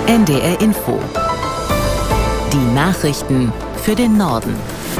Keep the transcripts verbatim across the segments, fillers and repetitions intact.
N D R Info. Die Nachrichten für den Norden.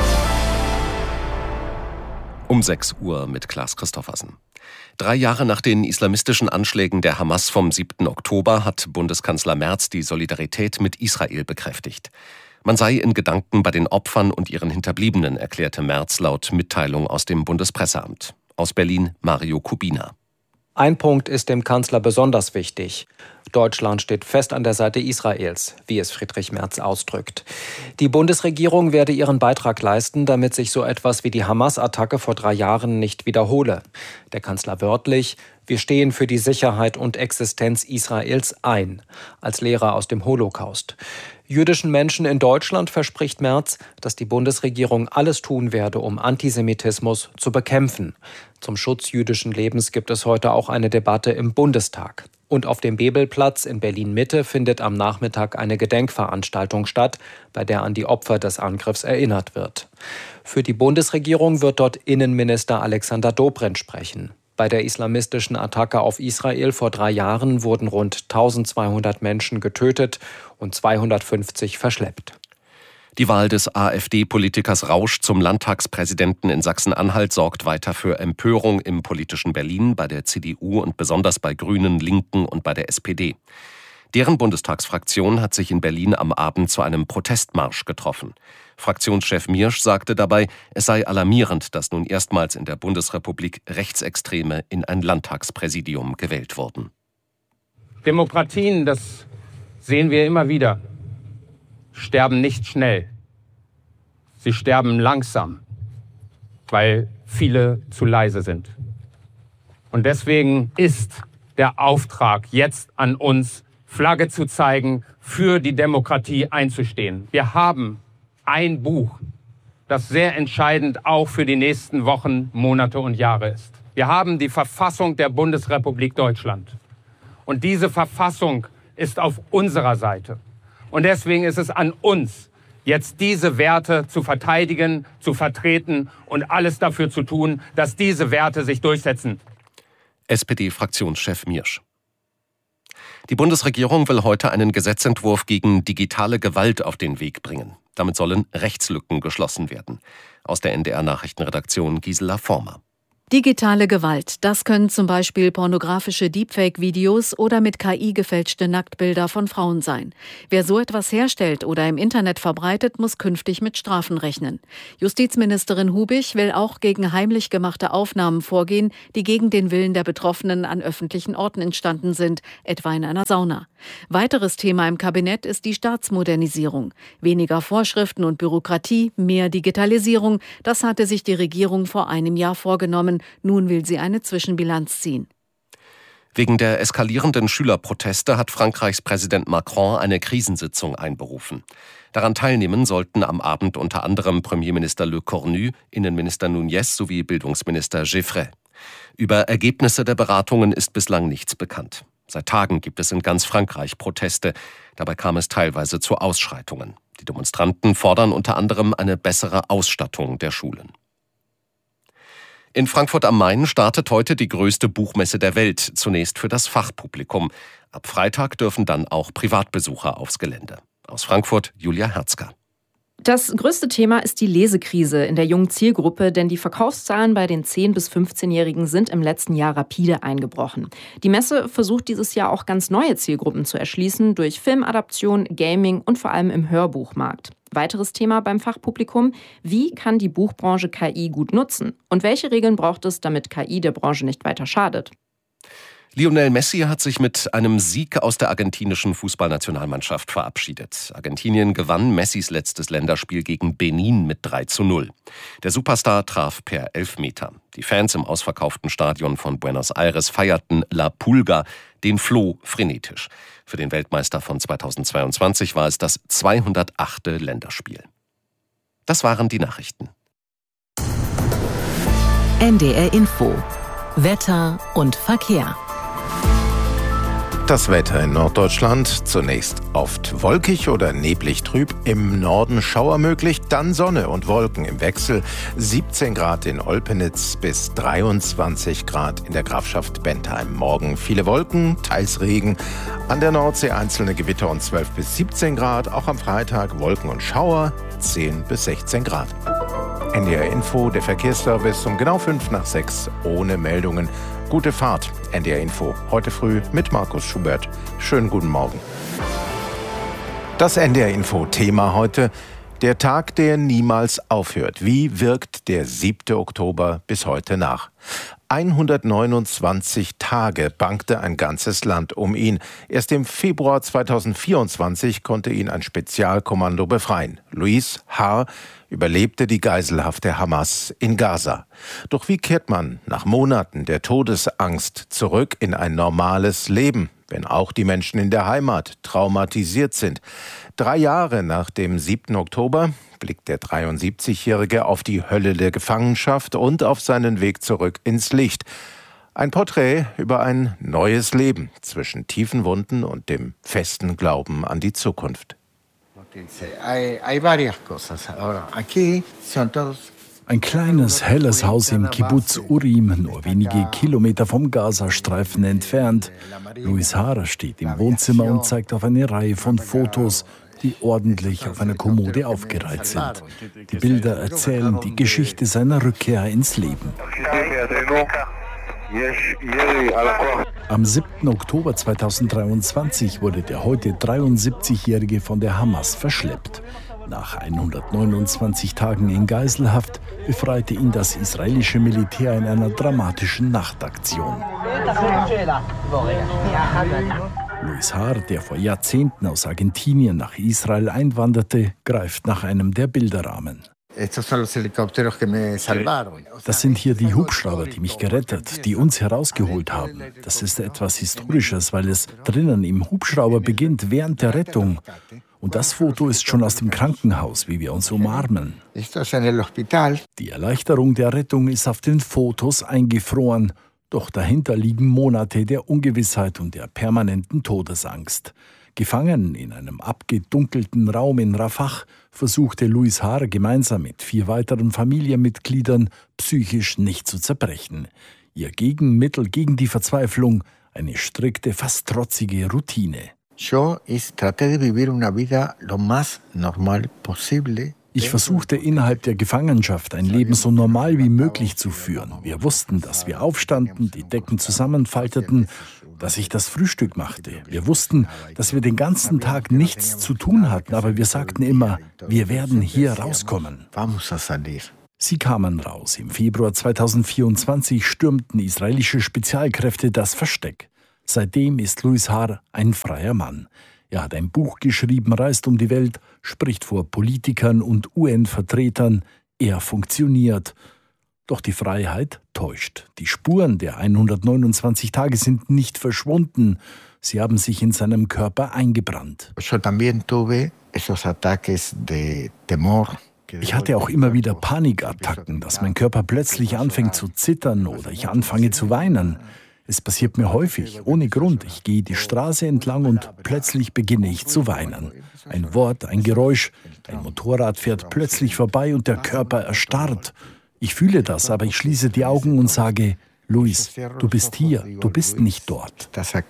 Um sechs Uhr mit Klaas Christoffersen. Drei Jahre nach den islamistischen Anschlägen der Hamas vom siebten Oktober hat Bundeskanzler Merz die Solidarität mit Israel bekräftigt. Man sei in Gedanken bei den Opfern und ihren Hinterbliebenen, erklärte Merz laut Mitteilung aus dem Bundespresseamt. Aus Berlin Mario Kubina. Ein Punkt ist dem Kanzler besonders wichtig. Deutschland steht fest an der Seite Israels, wie es Friedrich Merz ausdrückt. Die Bundesregierung werde ihren Beitrag leisten, damit sich so etwas wie die Hamas-Attacke vor drei Jahren nicht wiederhole. Der Kanzler wörtlich: Wir stehen für die Sicherheit und Existenz Israels ein, als Lehrer aus dem Holocaust. Jüdischen Menschen in Deutschland verspricht Merz, dass die Bundesregierung alles tun werde, um Antisemitismus zu bekämpfen. Zum Schutz jüdischen Lebens gibt es heute auch eine Debatte im Bundestag. Und auf dem Bebelplatz in Berlin-Mitte findet am Nachmittag eine Gedenkveranstaltung statt, bei der an die Opfer des Angriffs erinnert wird. Für die Bundesregierung wird dort Innenminister Alexander Dobrindt sprechen. Bei der islamistischen Attacke auf Israel vor drei Jahren wurden rund eintausendzweihundert Menschen getötet und zweihundertfünfzig verschleppt. Die Wahl des AfD-Politikers Rausch zum Landtagspräsidenten in Sachsen-Anhalt sorgt weiter für Empörung im politischen Berlin, bei der C D U und besonders bei Grünen, Linken und bei der S P D. Deren Bundestagsfraktion hat sich in Berlin am Abend zu einem Protestmarsch getroffen. Fraktionschef Miersch sagte dabei, es sei alarmierend, dass nun erstmals in der Bundesrepublik Rechtsextreme in ein Landtagspräsidium gewählt wurden. Demokratien, das sehen wir immer wieder, sterben nicht schnell. Sie sterben langsam, weil viele zu leise sind. Und deswegen ist der Auftrag jetzt an uns, Flagge zu zeigen, für die Demokratie einzustehen. Wir haben ein Buch, das sehr entscheidend auch für die nächsten Wochen, Monate und Jahre ist. Wir haben die Verfassung der Bundesrepublik Deutschland. Und diese Verfassung ist auf unserer Seite. Und deswegen ist es an uns, jetzt diese Werte zu verteidigen, zu vertreten und alles dafür zu tun, dass diese Werte sich durchsetzen. S P D-Fraktionschef Miersch. Die Bundesregierung will heute einen Gesetzentwurf gegen digitale Gewalt auf den Weg bringen. Damit sollen Rechtslücken geschlossen werden. Aus der N D R-Nachrichtenredaktion Gisela Former. Digitale Gewalt, das können zum Beispiel pornografische Deepfake-Videos oder mit K I gefälschte Nacktbilder von Frauen sein. Wer so etwas herstellt oder im Internet verbreitet, muss künftig mit Strafen rechnen. Justizministerin Hubich will auch gegen heimlich gemachte Aufnahmen vorgehen, die gegen den Willen der Betroffenen an öffentlichen Orten entstanden sind, etwa in einer Sauna. Weiteres Thema im Kabinett ist die Staatsmodernisierung. Weniger Vorschriften und Bürokratie, mehr Digitalisierung, das hatte sich die Regierung vor einem Jahr vorgenommen. Nun will sie eine Zwischenbilanz ziehen. Wegen der eskalierenden Schülerproteste hat Frankreichs Präsident Macron eine Krisensitzung einberufen. Daran teilnehmen sollten am Abend unter anderem Premierminister Le Cornu, Innenminister Nunez sowie Bildungsminister Geffray. Über Ergebnisse der Beratungen ist bislang nichts bekannt. Seit Tagen gibt es in ganz Frankreich Proteste. Dabei kam es teilweise zu Ausschreitungen. Die Demonstranten fordern unter anderem eine bessere Ausstattung der Schulen. In Frankfurt am Main startet heute die größte Buchmesse der Welt, zunächst für das Fachpublikum. Ab Freitag dürfen dann auch Privatbesucher aufs Gelände. Aus Frankfurt Julia Herzger. Das größte Thema ist die Lesekrise in der jungen Zielgruppe, denn die Verkaufszahlen bei den zehn- bis fünfzehnjährigen sind im letzten Jahr rapide eingebrochen. Die Messe versucht dieses Jahr auch ganz neue Zielgruppen zu erschließen durch Filmadaption, Gaming und vor allem im Hörbuchmarkt. Weiteres Thema beim Fachpublikum: Wie kann die Buchbranche K I gut nutzen? Und welche Regeln braucht es, damit K I der Branche nicht weiter schadet? Lionel Messi hat sich mit einem Sieg aus der argentinischen Fußballnationalmannschaft verabschiedet. Argentinien gewann Messis letztes Länderspiel gegen Benin mit drei zu null. Der Superstar traf per Elfmeter. Die Fans im ausverkauften Stadion von Buenos Aires feierten La Pulga, den Floh, frenetisch. Für den Weltmeister von zweitausendzweiundzwanzig war es das zweihundertachte Länderspiel. Das waren die Nachrichten. N D R Info. Wetter und Verkehr. Das Wetter in Norddeutschland: zunächst oft wolkig oder neblig trüb, im Norden Schauer möglich, dann Sonne und Wolken im Wechsel. siebzehn Grad in Olpenitz bis dreiundzwanzig Grad in der Grafschaft Bentheim. Morgen viele Wolken, teils Regen, an der Nordsee einzelne Gewitter und zwölf bis siebzehn Grad. Auch am Freitag Wolken und Schauer, zehn bis sechzehn Grad. N D R Info, der Verkehrsservice um genau fünf nach sechs, ohne Meldungen. Gute Fahrt, N D R Info, heute früh mit Markus Schubert. Schönen guten Morgen. Das N D R Info Thema heute: Der Tag, der niemals aufhört. Wie wirkt der siebte Oktober bis heute nach? hundertneunundzwanzig Tage bangte ein ganzes Land um ihn. Erst im Februar zweitausendvierundzwanzig konnte ihn ein Spezialkommando befreien. Louis H. überlebte die Geiselhaft der Hamas in Gaza. Doch wie kehrt man nach Monaten der Todesangst zurück in ein normales Leben, wenn auch die Menschen in der Heimat traumatisiert sind? Drei Jahre nach dem siebten Oktober blickt der dreiundsiebzigjährige auf die Hölle der Gefangenschaft und auf seinen Weg zurück ins Licht. Ein Porträt über ein neues Leben zwischen tiefen Wunden und dem festen Glauben an die Zukunft. Ein kleines, helles Haus im Kibbuz Urim, nur wenige Kilometer vom Gazastreifen entfernt. Louis H. steht im Wohnzimmer und zeigt auf eine Reihe von Fotos, die ordentlich auf einer Kommode aufgereiht sind. Die Bilder erzählen die Geschichte seiner Rückkehr ins Leben. Am siebten Oktober zweitausenddreiundzwanzig wurde der heute dreiundsiebzigjährige von der Hamas verschleppt. Nach hundertneunundzwanzig Tagen in Geiselhaft befreite ihn das israelische Militär in einer dramatischen Nachtaktion. Louis H., der vor Jahrzehnten aus Argentinien nach Israel einwanderte, greift nach einem der Bilderrahmen. Das sind hier die Hubschrauber, die mich gerettet, die uns herausgeholt haben. Das ist etwas Historisches, weil es drinnen im Hubschrauber beginnt, während der Rettung. Und das Foto ist schon aus dem Krankenhaus, wie wir uns umarmen. Die Erleichterung der Rettung ist auf den Fotos eingefroren. Doch dahinter liegen Monate der Ungewissheit und der permanenten Todesangst. Gefangen in einem abgedunkelten Raum in Rafah versuchte Louis H. gemeinsam mit vier weiteren Familienmitgliedern psychisch nicht zu zerbrechen. Ihr Gegenmittel gegen die Verzweiflung: eine strikte, fast trotzige Routine. Ich versuchte innerhalb der Gefangenschaft ein Leben so normal wie möglich zu führen. Wir wussten, dass wir aufstanden, die Decken zusammenfalteten, dass ich das Frühstück machte. Wir wussten, dass wir den ganzen Tag nichts zu tun hatten, aber wir sagten immer, wir werden hier rauskommen. Sie kamen raus. Im Februar zweitausendvierundzwanzig stürmten israelische Spezialkräfte das Versteck. Seitdem ist Louis H. ein freier Mann. Er hat ein Buch geschrieben, reist um die Welt, spricht vor Politikern und U N-Vertretern. Er funktioniert. Doch die Freiheit täuscht. Die Spuren der hundertneunundzwanzig Tage sind nicht verschwunden. Sie haben sich in seinem Körper eingebrannt. Ich hatte auch immer wieder Panikattacken, dass mein Körper plötzlich anfängt zu zittern oder ich anfange zu weinen. Es passiert mir häufig, ohne Grund. Ich gehe die Straße entlang und plötzlich beginne ich zu weinen. Ein Wort, ein Geräusch, ein Motorrad fährt plötzlich vorbei und der Körper erstarrt. Ich fühle das, aber ich schließe die Augen und sage, Louis, du bist hier, du bist nicht dort.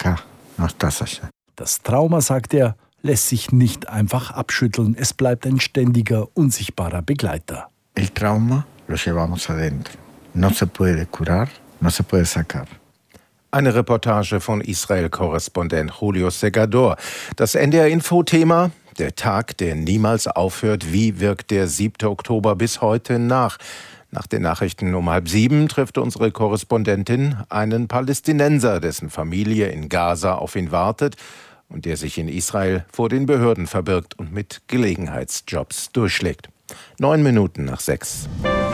Das Trauma, sagt er, lässt sich nicht einfach abschütteln. Es bleibt ein ständiger, unsichtbarer Begleiter. El trauma lo llevamos adentro. No se puede curar, no se puede sacar. Eine Reportage von Israel-Korrespondent Julio Segador. Das N D R-Info-Thema: Der Tag, der niemals aufhört. Wie wirkt der siebte Oktober bis heute nach? Nach den Nachrichten um halb sieben trifft unsere Korrespondentin einen Palästinenser, dessen Familie in Gaza auf ihn wartet und der sich in Israel vor den Behörden verbirgt und mit Gelegenheitsjobs durchschlägt. Neun Minuten nach sechs.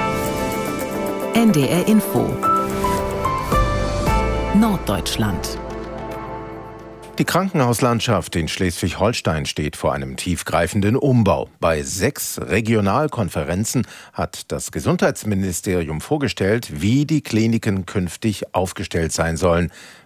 N D R Info Norddeutschland. Die Krankenhauslandschaft in Schleswig-Holstein steht vor einem tiefgreifenden Umbau. Bei sechs Regionalkonferenzen hat das Gesundheitsministerium vorgestellt, wie die Kliniken künftig aufgestellt sein sollen.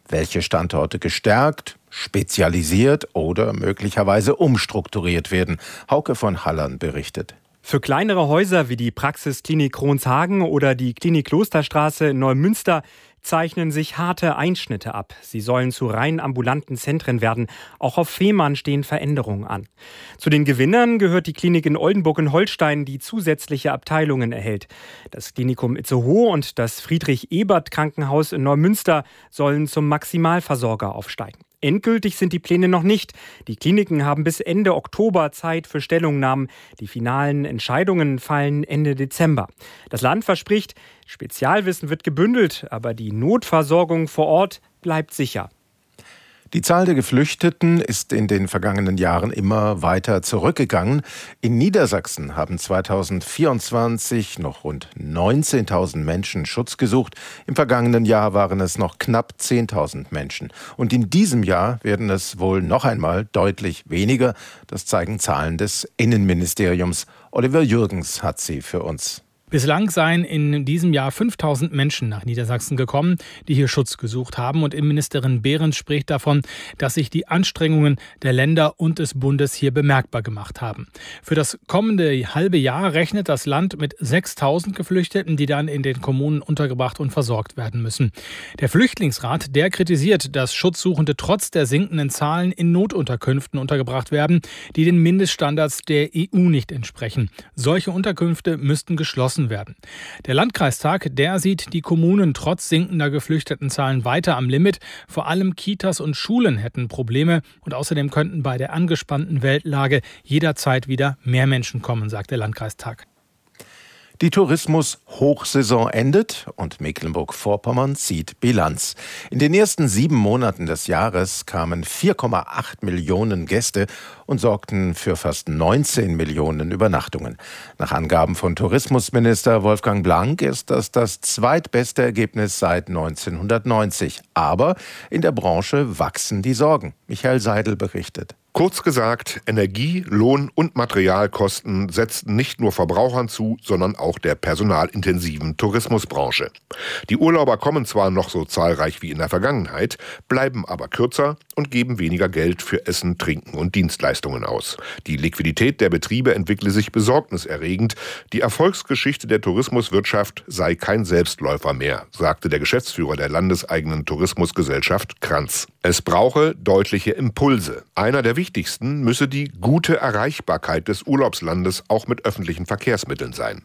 welche Standorte gestärkt, spezialisiert oder möglicherweise umstrukturiert werden. Hauke von Hallern berichtet. Für kleinere Häuser wie die Praxisklinik Kronshagen oder die Klinik Klosterstraße in Neumünster zeichnen sich harte Einschnitte ab. Sie sollen zu rein ambulanten Zentren werden. Auch auf Fehmarn stehen Veränderungen an. Zu den Gewinnern gehört die Klinik in Oldenburg in Holstein, die zusätzliche Abteilungen erhält. Das Klinikum Itzehoe und das Friedrich-Ebert-Krankenhaus in Neumünster sollen zum Maximalversorger aufsteigen. Endgültig sind die Pläne noch nicht. Die Kliniken haben bis Ende Oktober Zeit für Stellungnahmen. Die finalen Entscheidungen fallen Ende Dezember. Das Land verspricht, Spezialwissen wird gebündelt, aber die Notversorgung vor Ort bleibt sicher. Die Zahl der Geflüchteten ist in den vergangenen Jahren immer weiter zurückgegangen. In Niedersachsen haben zweitausendvierundzwanzig noch rund neunzehntausend Menschen Schutz gesucht. Im vergangenen Jahr waren es noch knapp zehntausend Menschen. Und in diesem Jahr werden es wohl noch einmal deutlich weniger. Das zeigen Zahlen des Innenministeriums. Oliver Jürgens hat sie für uns. Bislang seien in diesem Jahr fünftausend Menschen nach Niedersachsen gekommen, die hier Schutz gesucht haben. Und Innenministerin Behrens spricht davon, dass sich die Anstrengungen der Länder und des Bundes hier bemerkbar gemacht haben. Für das kommende halbe Jahr rechnet das Land mit sechstausend Geflüchteten, die dann in den Kommunen untergebracht und versorgt werden müssen. Der Flüchtlingsrat, der kritisiert, dass Schutzsuchende trotz der sinkenden Zahlen in Notunterkünften untergebracht werden, die den Mindeststandards der E U nicht entsprechen. Solche Unterkünfte müssten geschlossen werden. Der Landkreistag, der sieht die Kommunen trotz sinkender Geflüchtetenzahlen weiter am Limit. Vor allem Kitas und Schulen hätten Probleme und außerdem könnten bei der angespannten Weltlage jederzeit wieder mehr Menschen kommen, sagt der Landkreistag. Die Tourismus-Hochsaison endet und Mecklenburg-Vorpommern zieht Bilanz. In den ersten sieben Monaten des Jahres kamen vier Komma acht Millionen Gäste und sorgten für fast neunzehn Millionen Übernachtungen. Nach Angaben von Tourismusminister Wolfgang Blank ist das das zweitbeste Ergebnis seit neunzehnhundertneunzig. Aber in der Branche wachsen die Sorgen. Michael Seidel berichtet. Kurz gesagt, Energie-, Lohn- und Materialkosten setzten nicht nur Verbrauchern zu, sondern auch der personalintensiven Tourismusbranche. Die Urlauber kommen zwar noch so zahlreich wie in der Vergangenheit, bleiben aber kürzer und geben weniger Geld für Essen, Trinken und Dienstleistungen aus. Die Liquidität der Betriebe entwickle sich besorgniserregend. Die Erfolgsgeschichte der Tourismuswirtschaft sei kein Selbstläufer mehr, sagte der Geschäftsführer der landeseigenen Tourismusgesellschaft Kranz. Es brauche deutliche Impulse. Einer der wichtigsten müsse die gute Erreichbarkeit des Urlaubslandes auch mit öffentlichen Verkehrsmitteln sein.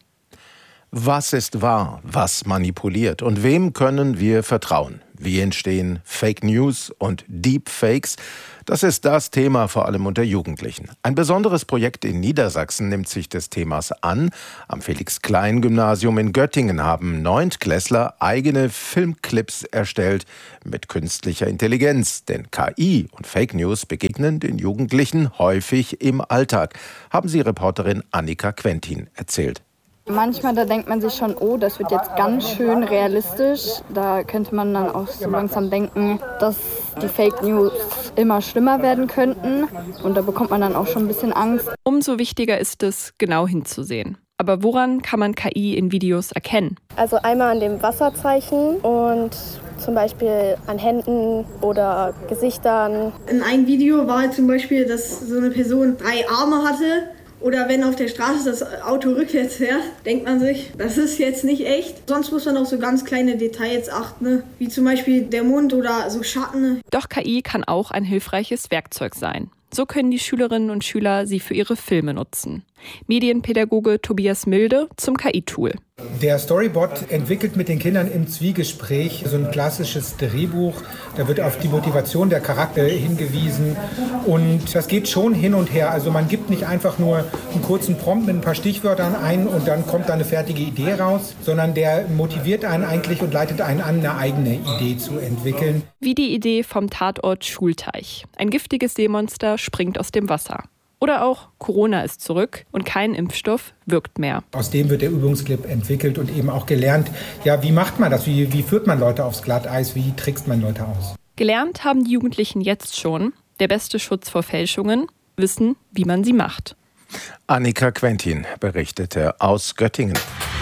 Was ist wahr? Was manipuliert? Und wem können wir vertrauen? Wie entstehen Fake News und Deepfakes? Das ist das Thema vor allem unter Jugendlichen. Ein besonderes Projekt in Niedersachsen nimmt sich des Themas an. Am Felix-Klein-Gymnasium in Göttingen haben Neuntklässler eigene Filmclips erstellt mit künstlicher Intelligenz. Denn K I und Fake News begegnen den Jugendlichen häufig im Alltag, haben sie Reporterin Annika Quentin erzählt. Manchmal, da denkt man sich schon, oh, das wird jetzt ganz schön realistisch. Da könnte man dann auch so langsam denken, dass die Fake News immer schlimmer werden könnten. Und da bekommt man dann auch schon ein bisschen Angst. Umso wichtiger ist es, genau hinzusehen. Aber woran kann man K I in Videos erkennen? Also einmal an dem Wasserzeichen und zum Beispiel an Händen oder Gesichtern. In einem Video war zum Beispiel, dass so eine Person drei Arme hatte. Oder wenn auf der Straße das Auto rückwärts fährt, denkt man sich, das ist jetzt nicht echt. Sonst muss man auf so ganz kleine Details achten, ne? Wie zum Beispiel der Mund oder so Schatten. Doch K I kann auch ein hilfreiches Werkzeug sein. So können die Schülerinnen und Schüler sie für ihre Filme nutzen. Medienpädagoge Tobias Milde zum K I-Tool. Der Storybot entwickelt mit den Kindern im Zwiegespräch so ein klassisches Drehbuch. Da wird auf die Motivation der Charakter hingewiesen. Und das geht schon hin und her. Also man gibt nicht einfach nur einen kurzen Prompt mit ein paar Stichwörtern ein und dann kommt da eine fertige Idee raus, sondern der motiviert einen eigentlich und leitet einen an, eine eigene Idee zu entwickeln. Wie die Idee vom Tatort Schulteich. Ein giftiges Seemonster springt aus dem Wasser. Oder auch Corona ist zurück und kein Impfstoff wirkt mehr. Aus dem wird der Übungsclip entwickelt und eben auch gelernt, ja, wie macht man das? Wie, wie führt man Leute aufs Glatteis? Wie trickst man Leute aus? Gelernt haben die Jugendlichen jetzt schon. Der beste Schutz vor Fälschungen, wissen, wie man sie macht. Annika Quentin berichtete aus Göttingen.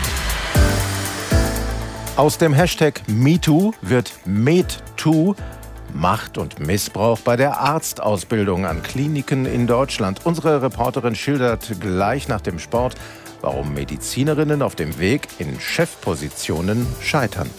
Aus dem Hashtag MeToo wird MedToo. Macht und Missbrauch bei der Arztausbildung an Kliniken in Deutschland. Unsere Reporterin schildert gleich nach dem Sport, warum Medizinerinnen auf dem Weg in Chefpositionen scheitern.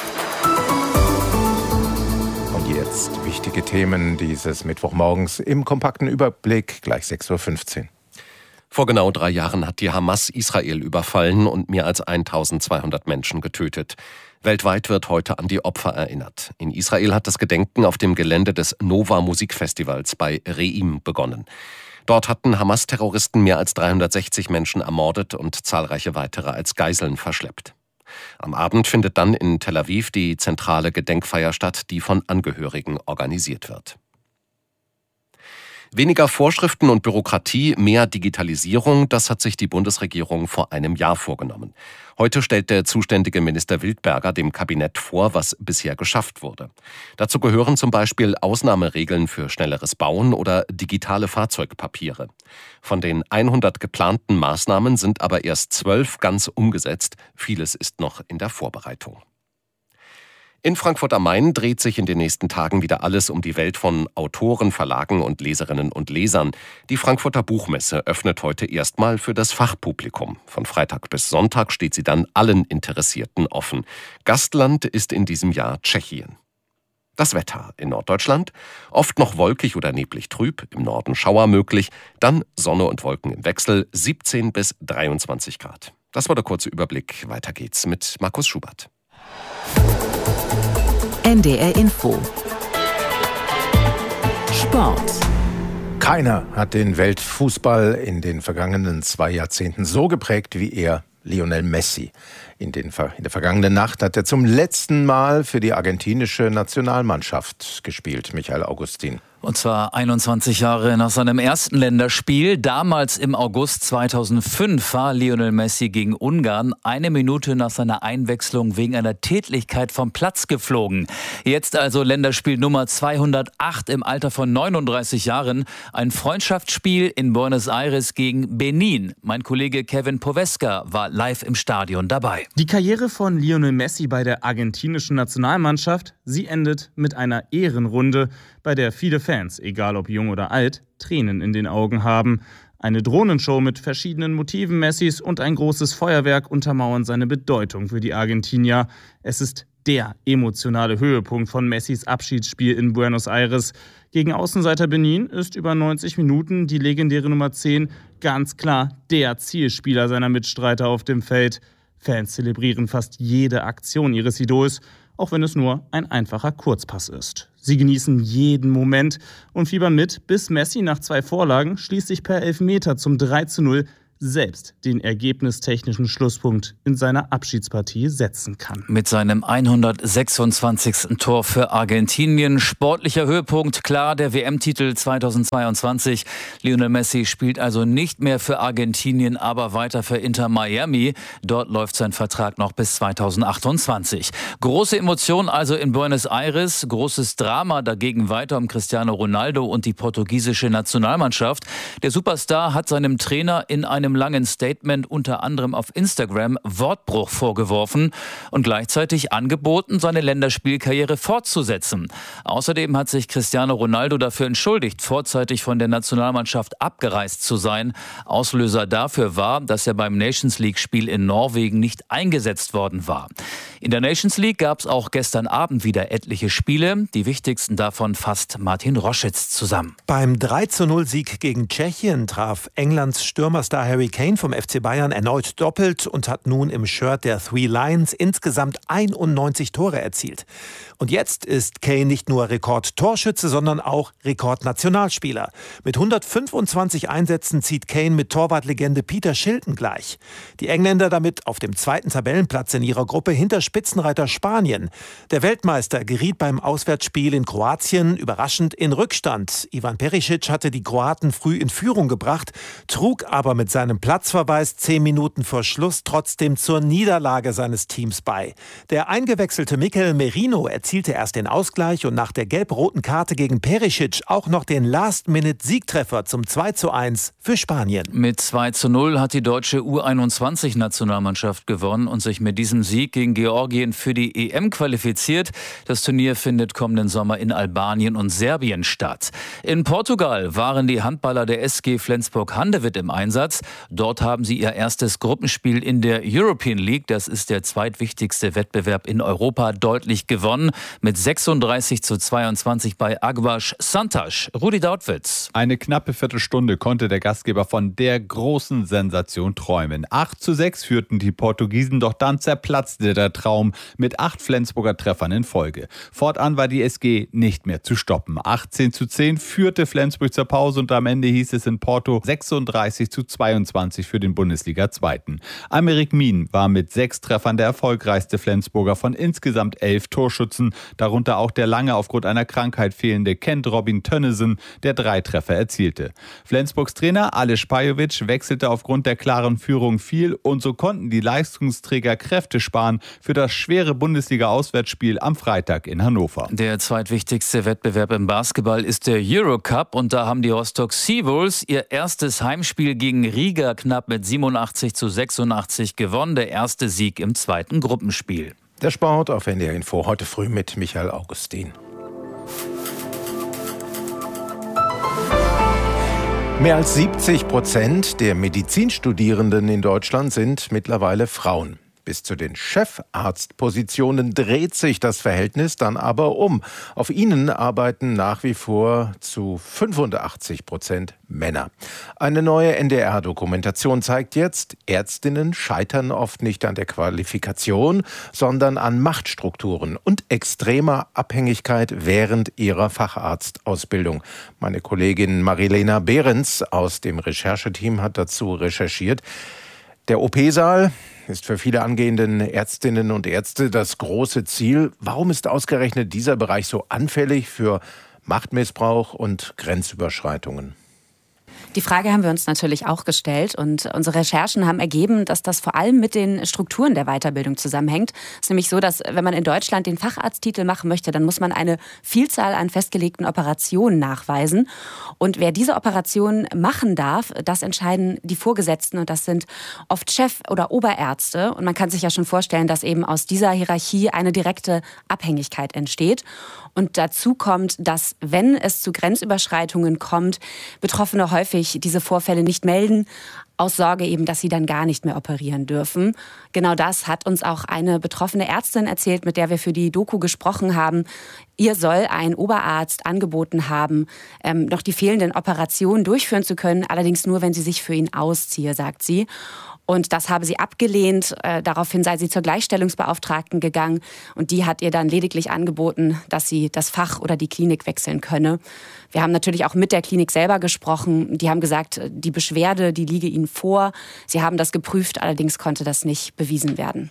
Und jetzt wichtige Themen dieses Mittwochmorgens im kompakten Überblick, gleich sechs Uhr fünfzehn. Vor genau drei Jahren hat die Hamas Israel überfallen und mehr als eintausendzweihundert Menschen getötet. Weltweit wird heute an die Opfer erinnert. In Israel hat das Gedenken auf dem Gelände des Nova Musikfestivals bei Reim begonnen. Dort hatten Hamas-Terroristen mehr als dreihundertsechzig Menschen ermordet und zahlreiche weitere als Geiseln verschleppt. Am Abend findet dann in Tel Aviv die zentrale Gedenkfeier statt, die von Angehörigen organisiert wird. Weniger Vorschriften und Bürokratie, mehr Digitalisierung, das hat sich die Bundesregierung vor einem Jahr vorgenommen. Heute stellt der zuständige Minister Wildberger dem Kabinett vor, was bisher geschafft wurde. Dazu gehören zum Beispiel Ausnahmeregeln für schnelleres Bauen oder digitale Fahrzeugpapiere. Von den hundert geplanten Maßnahmen sind aber erst zwölf ganz umgesetzt. Vieles ist noch in der Vorbereitung. In Frankfurt am Main dreht sich in den nächsten Tagen wieder alles um die Welt von Autoren, Verlagen und Leserinnen und Lesern. Die Frankfurter Buchmesse öffnet heute erstmal für das Fachpublikum. Von Freitag bis Sonntag steht sie dann allen Interessierten offen. Gastland ist in diesem Jahr Tschechien. Das Wetter in Norddeutschland: oft noch wolkig oder neblig trüb, im Norden Schauer möglich, dann Sonne und Wolken im Wechsel, siebzehn bis dreiundzwanzig Grad. Das war der kurze Überblick. Weiter geht's mit Markus Schubert. N D R Info. Sport. Keiner hat den Weltfußball in den vergangenen zwei Jahrzehnten so geprägt wie er, Lionel Messi. In, den, in der vergangenen Nacht hat er zum letzten Mal für die argentinische Nationalmannschaft gespielt, Michael Augustin. Und zwar einundzwanzig Jahre nach seinem ersten Länderspiel. Damals im August zweitausendfünf war Lionel Messi gegen Ungarn eine Minute nach seiner Einwechslung wegen einer Tätlichkeit vom Platz geflogen. Jetzt also Länderspiel Nummer zweihundertacht im Alter von neununddreißig Jahren. Ein Freundschaftsspiel in Buenos Aires gegen Benin. Mein Kollege Kevin Poveska war live im Stadion dabei. Die Karriere von Lionel Messi bei der argentinischen Nationalmannschaft, sie endet mit einer Ehrenrunde, bei der viele Fans, egal ob jung oder alt, Tränen in den Augen haben. Eine Drohnenshow mit verschiedenen Motiven Messis und ein großes Feuerwerk untermauern seine Bedeutung für die Argentinier. Es ist der emotionale Höhepunkt von Messis Abschiedsspiel in Buenos Aires. Gegen Außenseiter Benin ist über neunzig Minuten die legendäre Nummer zehn ganz klar der Zielspieler seiner Mitstreiter auf dem Feld. Fans zelebrieren fast jede Aktion ihres Idols, auch wenn es nur ein einfacher Kurzpass ist. Sie genießen jeden Moment und fiebern mit, bis Messi nach zwei Vorlagen schließlich per Elfmeter zum drei zu null selbst den ergebnistechnischen Schlusspunkt in seiner Abschiedspartie setzen kann. Mit seinem hundertsechsundzwanzigsten Tor für Argentinien. Sportlicher Höhepunkt, klar, der W M-Titel zweitausendzweiundzwanzig. Lionel Messi spielt also nicht mehr für Argentinien, aber weiter für Inter Miami. Dort läuft sein Vertrag noch bis zweitausendachtundzwanzig. Große Emotion also in Buenos Aires, großes Drama dagegen weiter um Cristiano Ronaldo und die portugiesische Nationalmannschaft. Der Superstar hat seinem Trainer in einem langen Statement unter anderem auf Instagram Wortbruch vorgeworfen und gleichzeitig angeboten, seine Länderspielkarriere fortzusetzen. Außerdem hat sich Cristiano Ronaldo dafür entschuldigt, vorzeitig von der Nationalmannschaft abgereist zu sein. Auslöser dafür war, dass er beim Nations League-Spiel in Norwegen nicht eingesetzt worden war. In der Nations League gab es auch gestern Abend wieder etliche Spiele. Die wichtigsten davon fasst Martin Roschitz zusammen. Beim drei zu null Sieg gegen Tschechien traf Englands Stürmerstar Harry Kane vom F C Bayern erneut doppelt und hat nun im Shirt der Three Lions insgesamt einundneunzig Tore erzielt. Und jetzt ist Kane nicht nur Rekordtorschütze, sondern auch Rekordnationalspieler. Mit hundertfünfundzwanzig Einsätzen zieht Kane mit Torwartlegende Peter Shilton gleich. Die Engländer damit auf dem zweiten Tabellenplatz in ihrer Gruppe hinter Spitzenreiter Spanien. Der Weltmeister geriet beim Auswärtsspiel in Kroatien überraschend in Rückstand. Ivan Perisic hatte die Kroaten früh in Führung gebracht, trug aber mit seinem seinem Platzverweis zehn Minuten vor Schluss trotzdem zur Niederlage seines Teams bei. Der eingewechselte Mikel Merino erzielte erst den Ausgleich und nach der gelb-roten Karte gegen Perisic auch noch den Last-Minute-Siegtreffer zum zwei zu eins für Spanien. Mit zwei zu null hat die deutsche U einundzwanzig-Nationalmannschaft gewonnen und sich mit diesem Sieg gegen Georgien für die E M qualifiziert. Das Turnier findet kommenden Sommer in Albanien und Serbien statt. In Portugal waren die Handballer der S G Flensburg-Handewitt im Einsatz. Dort haben sie ihr erstes Gruppenspiel in der European League, das ist der zweitwichtigste Wettbewerb in Europa, deutlich gewonnen. Mit sechsunddreißig zu zweiundzwanzig bei Águas Santas. Rudi Dautwitz. Eine knappe Viertelstunde konnte der Gastgeber von der großen Sensation träumen. acht zu sechs führten die Portugiesen, doch dann zerplatzte der Traum mit acht Flensburger Treffern in Folge. Fortan war die S G nicht mehr zu stoppen. achtzehn zu zehn führte Flensburg zur Pause und am Ende hieß es in Porto sechsunddreißig zu zweiundzwanzig für den Bundesliga-Zweiten. Aymeric Min war mit sechs Treffern der erfolgreichste Flensburger von insgesamt elf Torschützen, darunter auch der lange aufgrund einer Krankheit fehlende Kent Robin Tönnissen, der drei Treffer erzielte. Flensburgs Trainer Aleš Pajovic wechselte aufgrund der klaren Führung viel und so konnten die Leistungsträger Kräfte sparen für das schwere Bundesliga-Auswärtsspiel am Freitag in Hannover. Der zweitwichtigste Wettbewerb im Basketball ist der Eurocup und da haben die Rostock Seawolves ihr erstes Heimspiel gegen Riga knapp mit siebenundachtzig zu sechsundachtzig gewonnen. Der erste Sieg im zweiten Gruppenspiel. Der Sport auf N D R Info heute früh mit Michael Augustin. Mehr als siebzig Prozent der Medizinstudierenden in Deutschland sind mittlerweile Frauen. Bis zu den Chefarztpositionen dreht sich das Verhältnis dann aber um. Auf ihnen arbeiten nach wie vor zu fünfundachtzig Prozent Männer. Eine neue N D R-Dokumentation zeigt jetzt, Ärztinnen scheitern oft nicht an der Qualifikation, sondern an Machtstrukturen und extremer Abhängigkeit während ihrer Facharztausbildung. Meine Kollegin Marilena Behrens aus dem Rechercheteam hat dazu recherchiert. Der O P-Saal ist für viele angehenden Ärztinnen und Ärzte das große Ziel. Warum ist ausgerechnet dieser Bereich so anfällig für Machtmissbrauch und Grenzüberschreitungen? Die Frage haben wir uns natürlich auch gestellt und unsere Recherchen haben ergeben, dass das vor allem mit den Strukturen der Weiterbildung zusammenhängt. Es ist nämlich so, dass wenn man in Deutschland den Facharzttitel machen möchte, dann muss man eine Vielzahl an festgelegten Operationen nachweisen. Und wer diese Operationen machen darf, das entscheiden die Vorgesetzten und das sind oft Chef- oder Oberärzte. Und man kann sich ja schon vorstellen, dass eben aus dieser Hierarchie eine direkte Abhängigkeit entsteht. Und dazu kommt, dass, wenn es zu Grenzüberschreitungen kommt, Betroffene häufig diese Vorfälle nicht melden, aus Sorge eben, dass sie dann gar nicht mehr operieren dürfen. Genau das hat uns auch eine betroffene Ärztin erzählt, mit der wir für die Doku gesprochen haben. Ihr soll ein Oberarzt angeboten haben, ähm, noch die fehlenden Operationen durchführen zu können, allerdings nur, wenn sie sich für ihn ausziehe, sagt sie. Und das habe sie abgelehnt. Äh, daraufhin sei sie zur Gleichstellungsbeauftragten gegangen. Und die hat ihr dann lediglich angeboten, dass sie das Fach oder die Klinik wechseln könne. Wir haben natürlich auch mit der Klinik selber gesprochen. Die haben gesagt, die Beschwerde, die liege ihnen vor. Sie haben das geprüft, allerdings konnte das nicht bewiesen werden.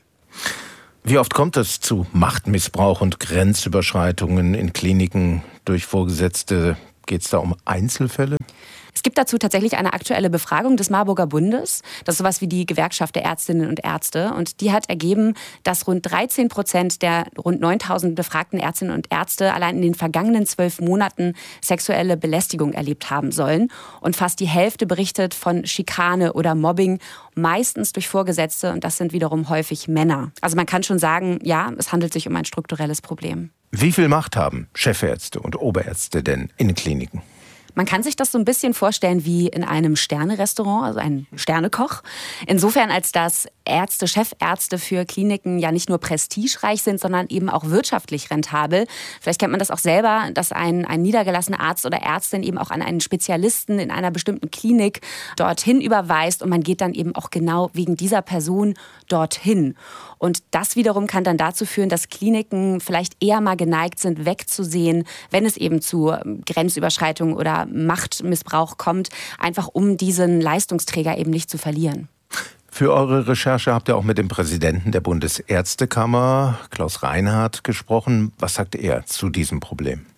Wie oft kommt es zu Machtmissbrauch und Grenzüberschreitungen in Kliniken durch Vorgesetzte? Geht es da um Einzelfälle? Es gibt dazu tatsächlich eine aktuelle Befragung des Marburger Bundes. Das ist sowas wie die Gewerkschaft der Ärztinnen und Ärzte. Und die hat ergeben, dass rund dreizehn Prozent der rund neuntausend befragten Ärztinnen und Ärzte allein in den vergangenen zwölf Monaten sexuelle Belästigung erlebt haben sollen. Und fast die Hälfte berichtet von Schikane oder Mobbing, meistens durch Vorgesetzte. Und das sind wiederum häufig Männer. Also man kann schon sagen, ja, es handelt sich um ein strukturelles Problem. Wie viel Macht haben Chefärzte und Oberärzte denn in Kliniken? Man kann sich das so ein bisschen vorstellen wie in einem Sterne-Restaurant, also ein Sternekoch. Insofern, als dass Ärzte, Chefärzte für Kliniken ja nicht nur prestigereich sind, sondern eben auch wirtschaftlich rentabel. Vielleicht kennt man das auch selber, dass ein, ein niedergelassener Arzt oder Ärztin eben auch an einen Spezialisten in einer bestimmten Klinik dorthin überweist und man geht dann eben auch genau wegen dieser Person dorthin. Und das wiederum kann dann dazu führen, dass Kliniken vielleicht eher mal geneigt sind, wegzusehen, wenn es eben zu Grenzüberschreitungen oder Machtmissbrauch kommt, einfach um diesen Leistungsträger eben nicht zu verlieren. Für eure Recherche habt ihr auch mit dem Präsidenten der Bundesärztekammer, Klaus Reinhardt, gesprochen. Was sagt er zu diesem Problem?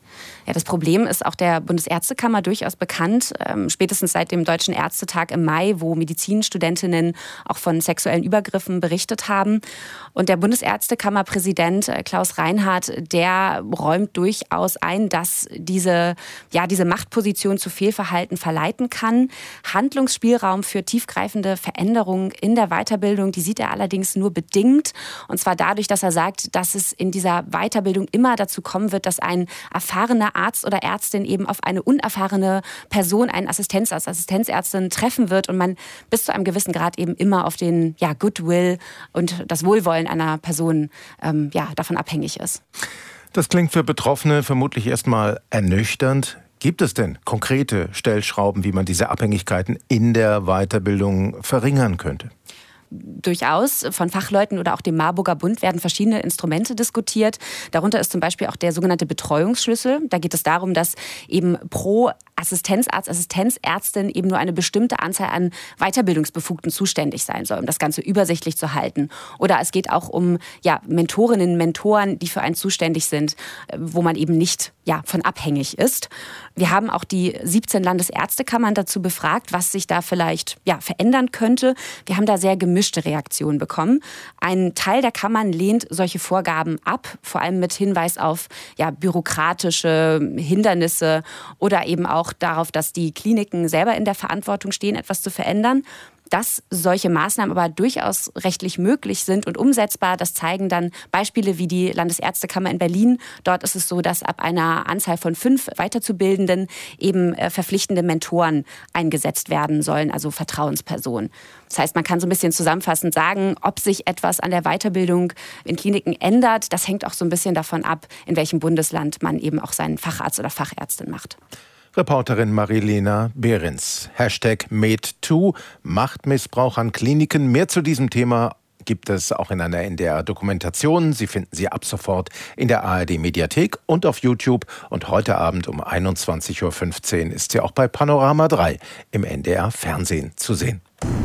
Ja, das Problem ist auch der Bundesärztekammer durchaus bekannt, ähm, spätestens seit dem Deutschen Ärztetag im Mai, wo Medizinstudentinnen auch von sexuellen Übergriffen berichtet haben. Und der Bundesärztekammerpräsident äh, Klaus Reinhardt, der räumt durchaus ein, dass diese, ja, diese Machtposition zu Fehlverhalten verleiten kann. Handlungsspielraum für tiefgreifende Veränderungen in der Weiterbildung, die sieht er allerdings nur bedingt. Und zwar dadurch, dass er sagt, dass es in dieser Weiterbildung immer dazu kommen wird, dass ein erfahrener Arzt oder Ärztin eben auf eine unerfahrene Person, einen Assistenzarzt, Assistenzärztin treffen wird und man bis zu einem gewissen Grad eben immer auf den ja, Goodwill und das Wohlwollen einer Person ähm, ja, davon abhängig ist. Das klingt für Betroffene vermutlich erstmal ernüchternd. Gibt es denn konkrete Stellschrauben, wie man diese Abhängigkeiten in der Weiterbildung verringern könnte? Durchaus. Von Fachleuten oder auch dem Marburger Bund werden verschiedene Instrumente diskutiert. Darunter ist zum Beispiel auch der sogenannte Betreuungsschlüssel. Da geht es darum, dass eben pro Assistenzarzt, Assistenzärztin eben nur eine bestimmte Anzahl an Weiterbildungsbefugten zuständig sein soll, um das Ganze übersichtlich zu halten. Oder es geht auch um ja, Mentorinnen, Mentoren, die für einen zuständig sind, wo man eben nicht ja, von abhängig ist. Wir haben auch die siebzehn Landesärztekammern dazu befragt, was sich da vielleicht ja, verändern könnte. Wir haben da sehr gemischte Reaktionen bekommen. Ein Teil der Kammern lehnt solche Vorgaben ab, vor allem mit Hinweis auf ja, bürokratische Hindernisse oder eben auch darauf, dass die Kliniken selber in der Verantwortung stehen, etwas zu verändern. Dass solche Maßnahmen aber durchaus rechtlich möglich sind und umsetzbar, das zeigen dann Beispiele wie die Landesärztekammer in Berlin. Dort ist es so, dass ab einer Anzahl von fünf Weiterzubildenden eben verpflichtende Mentoren eingesetzt werden sollen, also Vertrauenspersonen. Das heißt, man kann so ein bisschen zusammenfassend sagen, ob sich etwas an der Weiterbildung in Kliniken ändert. Das hängt auch so ein bisschen davon ab, in welchem Bundesland man eben auch seinen Facharzt oder Fachärztin macht. Reporterin Marilena Behrens. Hashtag MedToo, Machtmissbrauch an Kliniken. Mehr zu diesem Thema gibt es auch in einer N D R-Dokumentation. Sie finden sie ab sofort in der A R D-Mediathek und auf YouTube. Und heute Abend um einundzwanzig Uhr fünfzehn ist sie auch bei Panorama drei im N D R-Fernsehen zu sehen.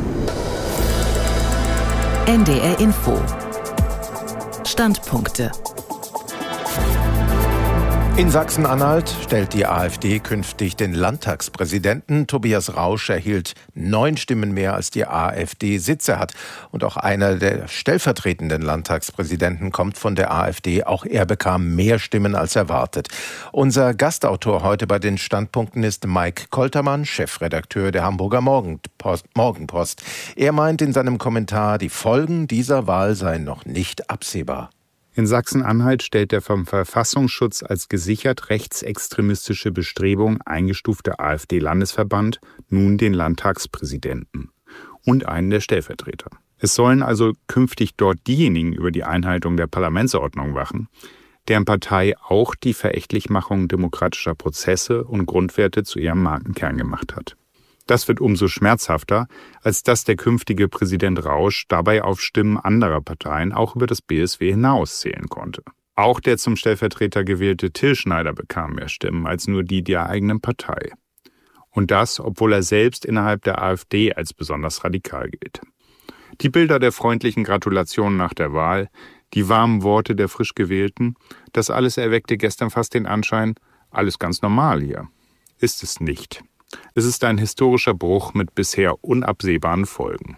N D R Info. Standpunkte. In Sachsen-Anhalt stellt die AfD künftig den Landtagspräsidenten. Tobias Rausch erhielt neun Stimmen mehr, als die AfD Sitze hat. Und auch einer der stellvertretenden Landtagspräsidenten kommt von der AfD. Auch er bekam mehr Stimmen als erwartet. Unser Gastautor heute bei den Standpunkten ist Mike Koltermann, Chefredakteur der Hamburger Morgenpost. Morgenpost. Er meint in seinem Kommentar, die Folgen dieser Wahl seien noch nicht absehbar. In Sachsen-Anhalt stellt der vom Verfassungsschutz als gesichert rechtsextremistische Bestrebung eingestufte AfD-Landesverband nun den Landtagspräsidenten und einen der Stellvertreter. Es sollen also künftig dort diejenigen über die Einhaltung der Parlamentsordnung wachen, deren Partei auch die Verächtlichmachung demokratischer Prozesse und Grundwerte zu ihrem Markenkern gemacht hat. Das wird umso schmerzhafter, als dass der künftige Präsident Rausch dabei auf Stimmen anderer Parteien auch über das B S W hinaus zählen konnte. Auch der zum Stellvertreter gewählte Till Schneider bekam mehr Stimmen als nur die der eigenen Partei. Und das, obwohl er selbst innerhalb der AfD als besonders radikal gilt. Die Bilder der freundlichen Gratulationen nach der Wahl, die warmen Worte der frisch Gewählten, das alles erweckte gestern fast den Anschein, alles ganz normal hier. Ist es nicht. Es ist ein historischer Bruch mit bisher unabsehbaren Folgen.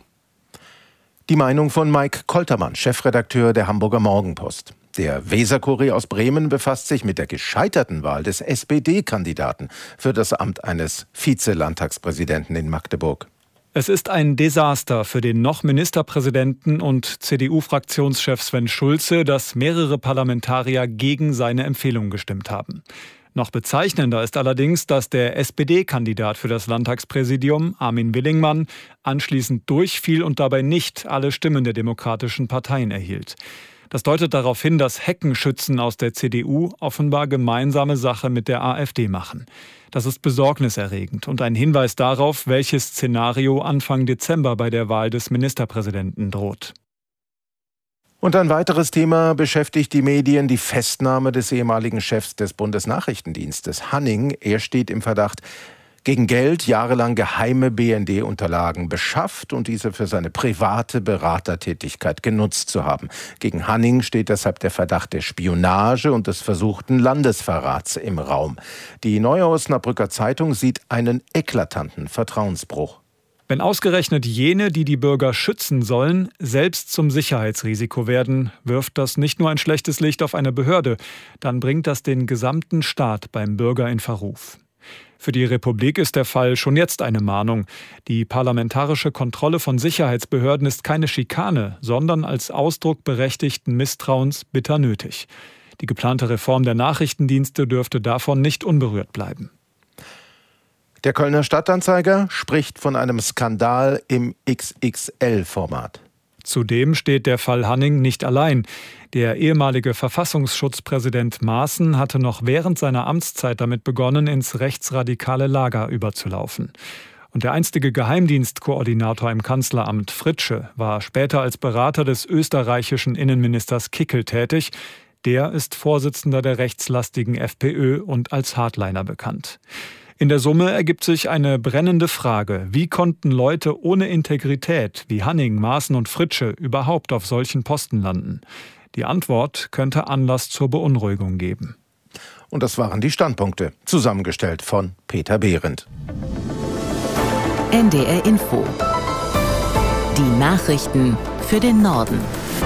Die Meinung von Mike Koltermann, Chefredakteur der Hamburger Morgenpost. Der Weser-Kurier aus Bremen befasst sich mit der gescheiterten Wahl des S P D-Kandidaten für das Amt eines Vize-Landtagspräsidenten in Magdeburg. Es ist ein Desaster für den noch Ministerpräsidenten und C D U-Fraktionschef Sven Schulze, dass mehrere Parlamentarier gegen seine Empfehlung gestimmt haben. Noch bezeichnender ist allerdings, dass der S P D-Kandidat für das Landtagspräsidium, Armin Willingmann, anschließend durchfiel und dabei nicht alle Stimmen der demokratischen Parteien erhielt. Das deutet darauf hin, dass Heckenschützen aus der C D U offenbar gemeinsame Sache mit der AfD machen. Das ist besorgniserregend und ein Hinweis darauf, welches Szenario Anfang Dezember bei der Wahl des Ministerpräsidenten droht. Und ein weiteres Thema beschäftigt die Medien, die Festnahme des ehemaligen Chefs des Bundesnachrichtendienstes, Hanning. Er steht im Verdacht, gegen Geld jahrelang geheime B N D-Unterlagen beschafft und diese für seine private Beratertätigkeit genutzt zu haben. Gegen Hanning steht deshalb der Verdacht der Spionage und des versuchten Landesverrats im Raum. Die Neue Osnabrücker Zeitung sieht einen eklatanten Vertrauensbruch. Wenn ausgerechnet jene, die die Bürger schützen sollen, selbst zum Sicherheitsrisiko werden, wirft das nicht nur ein schlechtes Licht auf eine Behörde, dann bringt das den gesamten Staat beim Bürger in Verruf. Für die Republik ist der Fall schon jetzt eine Mahnung. Die parlamentarische Kontrolle von Sicherheitsbehörden ist keine Schikane, sondern als Ausdruck berechtigten Misstrauens bitter nötig. Die geplante Reform der Nachrichtendienste dürfte davon nicht unberührt bleiben. Der Kölner Stadtanzeiger spricht von einem Skandal im X X L-Format. Zudem steht der Fall Hanning nicht allein. Der ehemalige Verfassungsschutzpräsident Maaßen hatte noch während seiner Amtszeit damit begonnen, ins rechtsradikale Lager überzulaufen. Und der einstige Geheimdienstkoordinator im Kanzleramt Fritzsche war später als Berater des österreichischen Innenministers Kickl tätig. Der ist Vorsitzender der rechtslastigen FPÖ und als Hardliner bekannt. In der Summe ergibt sich eine brennende Frage: Wie konnten Leute ohne Integrität wie Hanning, Maaßen und Fritzsche überhaupt auf solchen Posten landen? Die Antwort könnte Anlass zur Beunruhigung geben. Und das waren die Standpunkte, zusammengestellt von Peter Behrendt. N D R Info. Die Nachrichten für den Norden.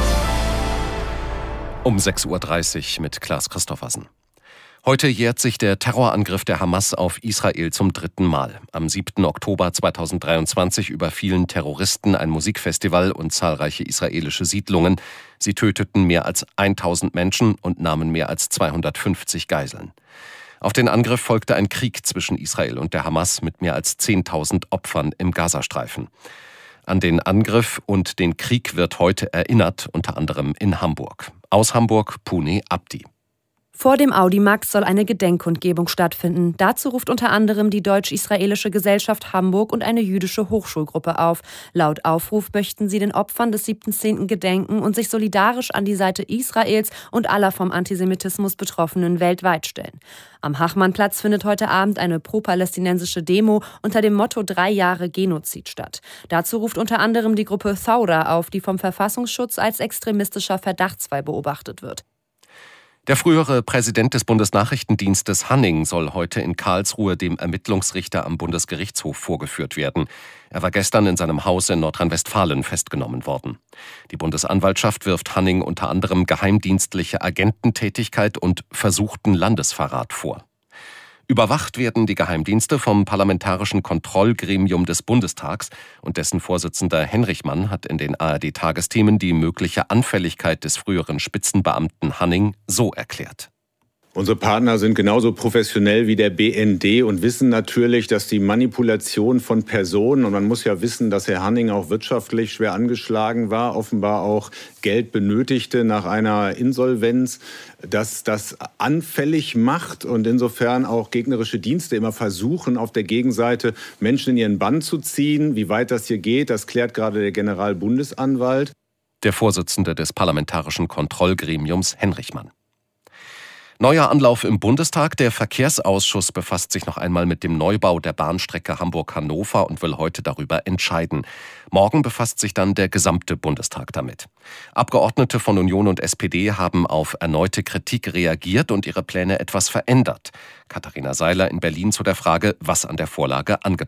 Um sechs Uhr dreißig mit Klaas Christoffersen. Heute jährt sich der Terrorangriff der Hamas auf Israel zum dritten Mal. Am siebten Oktober zweitausenddreiundzwanzig überfielen Terroristen ein Musikfestival und zahlreiche israelische Siedlungen. Sie töteten mehr als tausend Menschen und nahmen mehr als zweihundertfünfzig Geiseln. Auf den Angriff folgte ein Krieg zwischen Israel und der Hamas mit mehr als zehntausend Opfern im Gazastreifen. An den Angriff und den Krieg wird heute erinnert, unter anderem in Hamburg. Aus Hamburg, Pune Abdi. Vor dem Audimax soll eine Gedenkkundgebung stattfinden. Dazu ruft unter anderem die Deutsch-Israelische Gesellschaft Hamburg und eine jüdische Hochschulgruppe auf. Laut Aufruf möchten sie den Opfern des siebten zehnten gedenken und sich solidarisch an die Seite Israels und aller vom Antisemitismus Betroffenen weltweit stellen. Am Hachmannplatz findet heute Abend eine pro-palästinensische Demo unter dem Motto Drei Jahre Genozid statt. Dazu ruft unter anderem die Gruppe Thawra auf, die vom Verfassungsschutz als extremistischer Verdachtsfall beobachtet wird. Der frühere Präsident des Bundesnachrichtendienstes Hanning soll heute in Karlsruhe dem Ermittlungsrichter am Bundesgerichtshof vorgeführt werden. Er war gestern in seinem Haus in Nordrhein-Westfalen festgenommen worden. Die Bundesanwaltschaft wirft Hanning unter anderem geheimdienstliche Agententätigkeit und versuchten Landesverrat vor. Überwacht werden die Geheimdienste vom Parlamentarischen Kontrollgremium des Bundestags und dessen Vorsitzender Henrichmann hat in den A R D-Tagesthemen die mögliche Anfälligkeit des früheren Spitzenbeamten Hanning so erklärt. Unsere Partner sind genauso professionell wie der B N D und wissen natürlich, dass die Manipulation von Personen, und man muss ja wissen, dass Herr Hanning auch wirtschaftlich schwer angeschlagen war, offenbar auch Geld benötigte nach einer Insolvenz, dass das anfällig macht und insofern auch gegnerische Dienste immer versuchen, auf der Gegenseite Menschen in ihren Bann zu ziehen. Wie weit das hier geht, das klärt gerade der Generalbundesanwalt. Der Vorsitzende des Parlamentarischen Kontrollgremiums Henrichmann. Neuer Anlauf im Bundestag. Der Verkehrsausschuss befasst sich noch einmal mit dem Neubau der Bahnstrecke Hamburg-Hannover und will heute darüber entscheiden. Morgen befasst sich dann der gesamte Bundestag damit. Abgeordnete von Union und S P D haben auf erneute Kritik reagiert und ihre Pläne etwas verändert. Katharina Seiler in Berlin zu der Frage, was an der Vorlage angepasst